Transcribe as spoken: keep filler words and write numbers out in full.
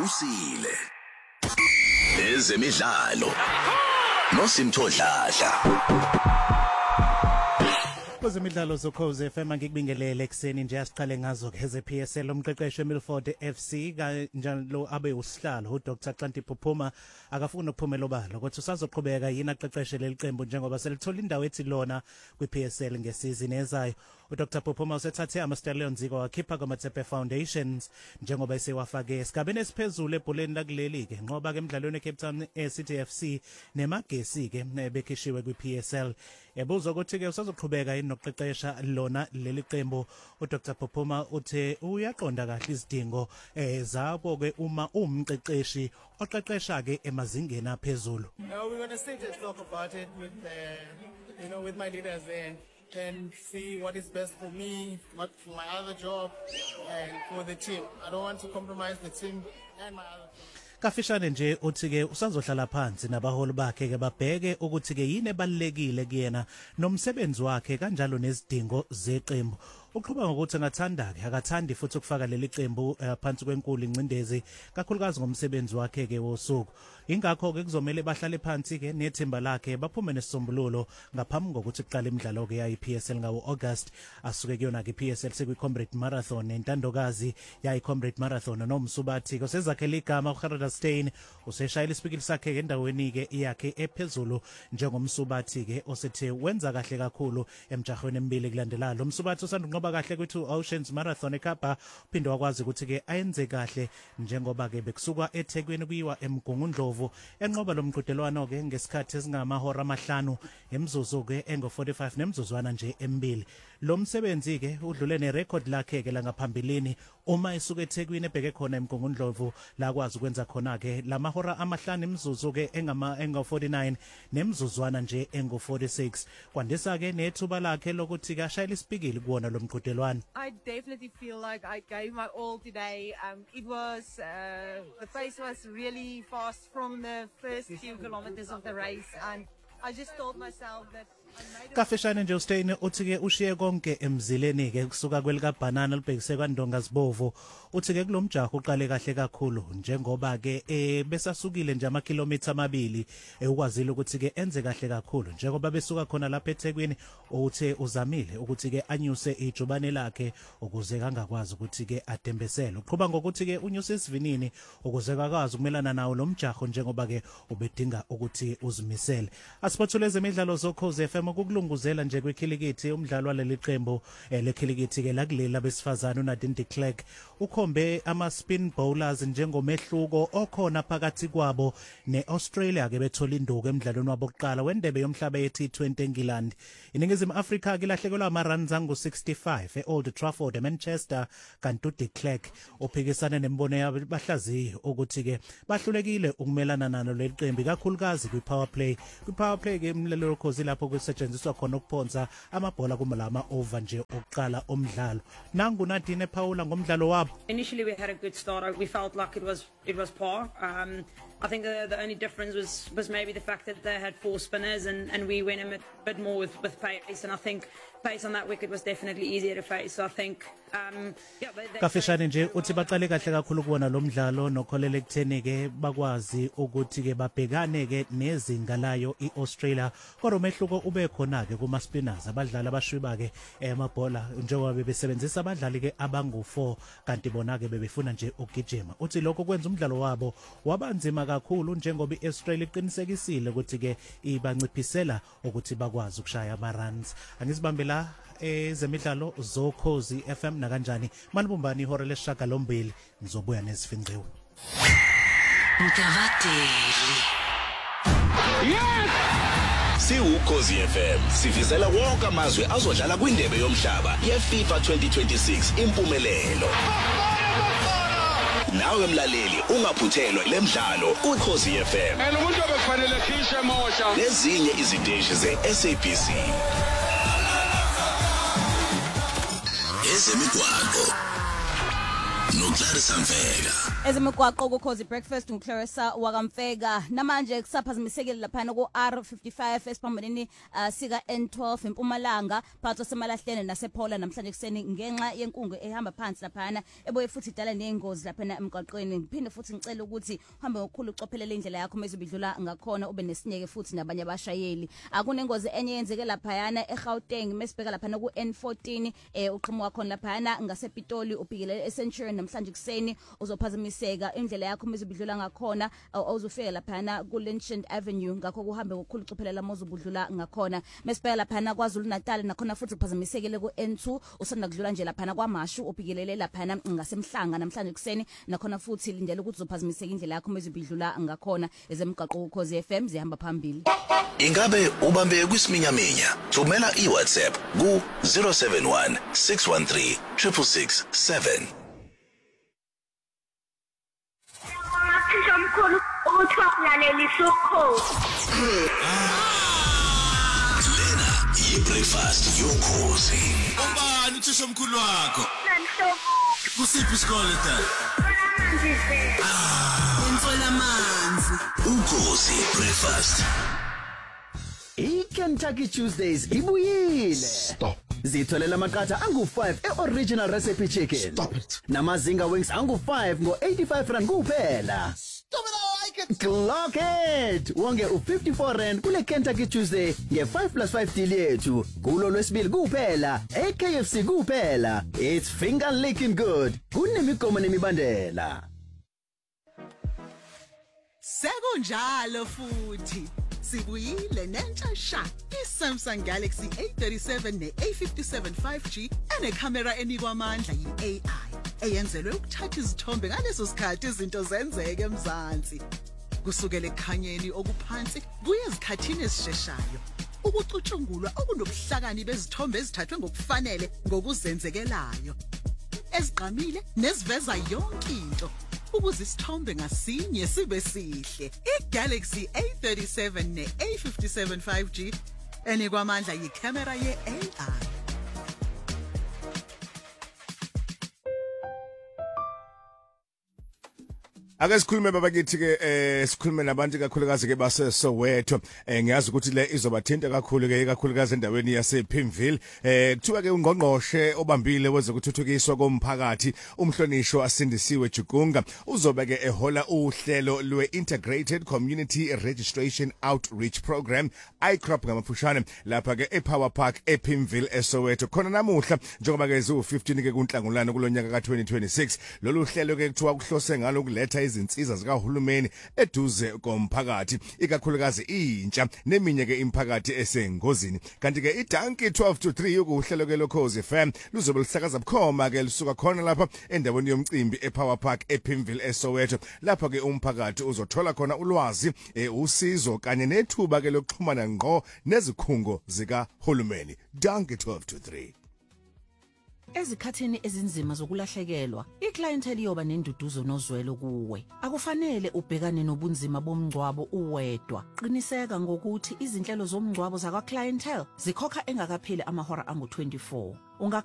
usile ezemidlalo noSimthodladla. Kwezemidlalo zokhoze F M ngikubingelele ekseni nje asiqale ngazo ke P S L umqeqeshi weMilford F C kanjalo abe usihlalo uDr Xanti Phuphuma akafuna ukuphumela obalo ukuthi usazoqhubeka yini aqeqeshe leli qembu njengoba selithola indawo ethi lona kwiP S L ngesizini ezayo. uDr Phuphuma usethathe ama-Stallions wakhipha kwaMatepe Foundations njengoba esewafake esigabeni esiphezulu ebholeni lakuleli ke ngoba ke emidlalweni eCape Town City F C neMagesi ke bekhishiwe kwiP S L. Ebuzwa ukuthi ke usazoqhubeka yini nokuqeqesha lona leli qembu. uDr Phuphuma uthe uyaqonda kahle izidingo eh zabo ke uma umqeqeshi oqeqesha ke emazingeni aphezulu. Now we're going to sit and talk about it with uh, you know with my leaders there and see what is best for me, what for my other job and for the team. I don't want to compromise the team and my other team. Kafishane nje uthi ke usazohlala phansi nabaholi bakhe ke babheke ukuthi ke yini ebalekile kuyena nomsebenzi wakhe kanjalo nezidingo zeqembu. Uqhubeka ngokuthi ngathanda ke akathandi futhi ukufaka leli qembu phansi kwenkulu incindezi kakhulukazi ngomsebenzi wakhe ke wosuku. Ingakho ke kuzomela bahlale phansi ke nethemba lakhe baphume nesisombululo ngaphambi kokuthi kuqale imidlalo ke yayi P S L ngawo August asuke kuyona ke P S L sekwi Comrade Marathon nentandokazi yayi Comrade Marathon nomsubathi ke sezakhele igama uGerard Steyn useshayela isipikili sakhe endaweni ke yakhe ephezulu njengomsubathi ke osethe wenza kahle kakhulu emjahweni emibili kulandelayo. Lo msubathi usanda ngoba kahle kwi-Two Oceans Marathon eKapa uphinde wakwazi ukuthi ke ayenze kahle njengoba ke bekusuka eThekwini kuyiwa eMgungundlovu enqoba lo mqhudelwano ke ngesikhathi esingamahora amahlanu emzuzu ke engo forty-five nemzuzwana nje emibili. Lo msebenzi ke udlule nerecord lakhe ke la ngaphambilini uma esuka eThekwini ebheke khona eMgungundlovu la kwazi ukwenza khona ke lamahora amahlanu emzuzu ke engama engo forty-nine nemzuzwana nje engo forty-six. Kwandisa ke nethuba lakhe lokuthi ka shayela isipikili kuona lo mqhudelwano. I definitely feel like I gave my all today. Um, it was uh, the pace was really fast from the first few kilometers of the race, and I just told myself that Kafishane nje uSteyn uthi ke ushiye konke emzileni ke kusuka kwelika banana libhekise kwaNdonga Zibovu. Uthi ke kulomjaho uqale kahle kakhulu njengoba ke eh besasukile nje ama kilometer amabili ukwazile ukuthi ke enze kahle kakhulu njengoba besuka khona lapha eThekwini. Uthe uzamile ukuthi ke anyuse ijubane lakhe ukuze kangakwazi ukuthi ke adembesele. Uqhubeka ngokuthi ke unyuse isivinini ukuze kakwazi ukumelana nawo lo mjaho njengoba ke ubedinga ukuthi uzimisele. Asiphothule ezemidlalo zokhoze F M ukulunguzela nje kwekhilikithi umdlalo waleli qembu lekhilikithi ke lakulela besifazana uNadine de Klerk ukhombe ama spin bowlers njengomehluko okhona phakathi kwabo neAustralia ke bethola induku emidlalweni wabo oqala wendebe yomhlaba ye T twenty eNgilandi. Iningizimu Afrika ke lahlekelwa ama runs angu sixty-five eOld Trafford eManchester kanti ude Klerk uphikisana nembono yabahlaziyi ukuthi ke bahlulekile ukumelana nalo leli qembu kakhulukazi kwi power play. Kwi power play ke imlelo khozi lapho kusetshenziswa khona ukuphonsa amabhola kumalama over nje oqala omdlalo. Nangu Nadine Paula ngomdlalo wabo. Initially we had a good start. We felt like it was it was par. Um, I think the, the only difference was was maybe the fact that they had four spinners and, and we went a bit, bit more with, with pace, and I think pace on that wicket was definitely easier to face. So I think um yeah they, they Kafishane nje uthi baqale kahle kakhulu kubona lo mdlalo nokholele kutheni ke bakwazi ukuthi ke babhekane ke nezinga layo iAustralia kodwa umehluko ube khona ke kuma spinners abadlali abashwiba ke emabhola njengoba bebesebenzisa abadlali ke abangu four kanti bona ke bebefuna nje ukugijima. Uthi lokho kwenza umdlalo wabo wabanzima kakhulu njengoba iAustralia iqinisekisile ukuthi ke ibanciphisela ukuthi bakwazi ukushaya ama runs. Angizibambe la ezemidlalo zokhozi F M na kanjani malibumbani ihora lesishaka lombili ngizobuya nezifinqiwe. Mkavateli. Yes! Si ukhozi F M sivizela wonke amazwe azodlala kwindebe yomhlaba yeFIFA twenty twenty-six impumelelo. Nawe mlaleli ungaphuthelwa lemidlalo ukhozi F M. And umuntu obekufanele khishe mosha. Nezinye iziteshi ze-S A B C. Ezemigwaqo noClarissa Mfeka. Ezemigwaqo kuKhosi Breakfast uClarissa wakamfeka namanje kusaphazamisekile lapha ku R fifty-five esiphambanini uh, sika N twelve eMpumalanga phatho semalahlene nasephola namhlanje kuseni ngenxa yenkungu ehamba phansi lapha eboye futhi idala nengozi lapha emgwaqweni ngiphinde futhi ngicela ukuthi uhambe ngokukhulu ucophelele indlela yakho mezibidlula ngakhona ube nesineke futhi nabanye abashayeli akunengozi enye yenzeke lapha yana eGauteng mesibheka lapha ku N fourteen eh uqhamuka khona lapha yana ngasePitoli ubhikele eCentury namhlanje kuseni uzophazamiseka indlela yakho mezibidlula ngakhona awuzofika lapha yana ku Lynchant Avenue ngakho kuhambe ngokukhulu ucophelela mozubudlula ngakhona mesibheka lapha yana kwaZulu Natal nakhona futhi uphazamisekele ku N two usanda kudlula nje lapha yana kwaMashu ubhikelele lapha yana ngasemhlanga namhlanje kuseni nakhona futhi lindele ukuthi uzophazamiseka indlela yakho mezibidlula ngakhona ezemigaqo kuKhosi F M zihamba phambili. Ingabe ubambe kwisiminyaminya thumela iWhatsApp ku zero seven one six one three six six six seven. Mkhulu ukutholaleli sokho. Lena yibreakfast yokhozi. Ubani uthisha omkhulu wakho? Nanhloko. Kusiphi isikole tata? Manzi. Ah, inswela manzi. Ukhozi breakfast. iKentucky Tuesdays ibuyile. Stop. Zitholela amaqatha angu five e-original recipe chicken. Stop it. Namazinga wings angu five ngo eighty-five rand kuphela. Stop it, I like it. Clock it. Wonge u fifty-four rand kule Kentucky Tuesday nge five plus five deal yethu. Kulo lwesibili kuphela, e-K F C kuphela. It's finger licking good. Kunemigomo nemibandela. Sekunjalo futhi sibuyile nentsha iSamsung Galaxy A thirty-seven ne-A fifty-seven five G enekhamera enikwa amandla yi-A I eyenzelwe ukuthatha izithombe ngaleso sikhathi izinto zenzeke eMzansi kusukela ekukhanyeni okuphansi kuye ezikhathini ezisheshayo ukucutshungulwa okunobuhlakani bezithombe ezithathwe ngokufanele ngokuzenzekelayo ezigqamile neziveza yonke into ukuze isithombe ngasinye sibe sihle. iGalaxy A thirty-seven ne-A fifty-seven five G enikwa amandla yicamera ye-A I. Ake sikhulume babakithi ke eh sikhulume nabantu kakhulukazi ke base Soweto eh ngiyazi ukuthi le izobathinta kakhulu ke kakhulukazi endaweni yase Pimville eh kuthiwa ke ungqongqoshe obambile wezokuthuthukiswa komphakathi umhlonishwa asindisiwe Jugunga uzobe ke ehola uhlelo lwe Integrated Community Registration Outreach Program I C R O P ngamafushane lapha ke ePower Park ePimville eSoweto khona namuhla njengoba ke zu fifteen ke kuNhlangulana kulonyaka ka twenty twenty-six lolu hlelo ke kuthiwa kuhlose ngalo kuletha izinsiza zikahulumeni eduze komphakathi ikakhulukazi intsha neminye ke imphakathi esengozini kanti ke idanki twelve to three yokuhlelo ke loKhosi F M luzobe lihlakaza bukhoma ke lisuka khona lapha endaweni yomcimbi ePower Park ePimville eSoweto lapha ke umphakathi uzothola khona ulwazi usizo kanye nethuba ke lokuxhumana ngqo nezikhungo zikahulumeni danki twelve to three. Ezikhathini ezinzima zokulahlekelwa, iclientele yoba nenduduzo nozwelo kuwe. Akufanele ubhekane nobunzima bomngcwabo uwedwa. Qiniseka ngokuthi izinhlelo zomngcwabo zakwa clientele zikhokha engakapheli amahora angu twenty-four. Unga